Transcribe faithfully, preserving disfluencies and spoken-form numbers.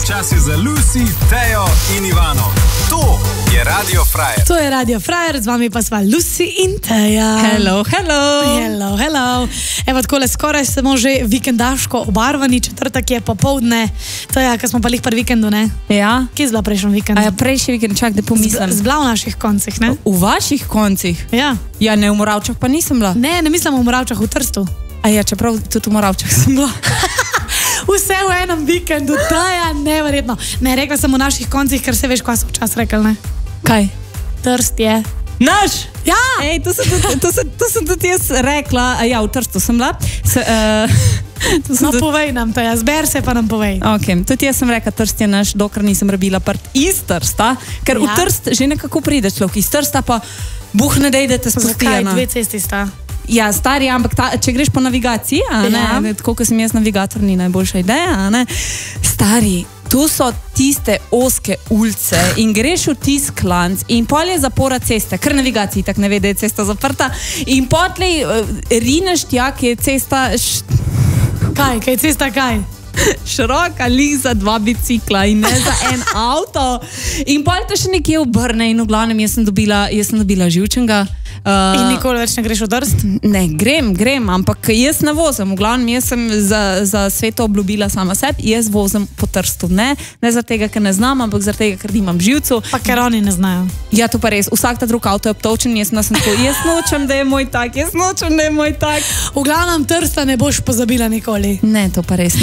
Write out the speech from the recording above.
Čas je za Lucy, Tejo in Ivano. To je Radio Frajer. To je Radio Frajer, z vami pa sva Lucy in Teja. Hello, hello. Hello, hello. Evo, takole skoraj smo že vikendaško obarvani, četrtek je popoldne. Teja, ko smo pa lih pri vikendu, ne? Ja. Kje je bila prejšnji vikend? A ja, prejšnji vikend, čak, da pomislim. Z, zbla v naših koncih, ne? V vaših koncih? Ja. Ja, ne v Moravčah pa nisem bila. Ne, ne mislim v Moravčah, v Trstu. A ja, čeprav tudi v Moravčah sem bila. Vse v enem vikendu, to je neverjetno. Ne, rekla sem v naših koncih, ker se veš, kaj so včas rekli, ne? Kaj? Trst je. Naš? Ja! Ej, to sem tudi, to sem, to sem tudi jaz rekla. A ja, v Trstu sem bila. Se, uh, no, tudi... povej nam, Teja, zber se pa nam povej. Ok, tudi jaz sem rekla, Trst je naš, dokler nisem rabila prt iz Trsta, ker ja. V Trst že nekako pride človek iz Trsta, pa buh ne dej, da te spusti. Zakaj? Dve cesti sta. Ja, stari, ampak ta, če greš po navigaciji, a ne, ja. Tako, ko sem jaz navigator, ni najboljša ideja, a ne. Stari, tu so tiste oske ulice in greš v tisk klanc in pol je zapora ceste, ker navigaciji tak ne ve, da je cesta zaprta in potlej uh, rineš tja, ki je cesta... Š... Kaj, kaj je cesta, kaj? Široka, lih za dva bicikla in ne za en avto. In pol te še nekje obrne in v glavnem jaz sem dobila, jaz sem dobila živčenga. Uh, in nikoli več ne greš v Trst? Ne, grem, grem, ampak jaz ne vozim. V glavnem jaz sem za, za sveto obljubila sama sebi, jaz vozim po Trstu. Ne, ne zaradi tega, ker ne znam, ampak zaradi tega, ker nimam živcu. Pa ker oni ne znajo. Ja, to pa res. Vsak ta drug avto je obtovčen, jaz sem tako, jaz nočem, da je moj tak, jaz nočem, da je moj tak. V glavnem Trsta ne boš pozabila nikoli. Ne, to pa res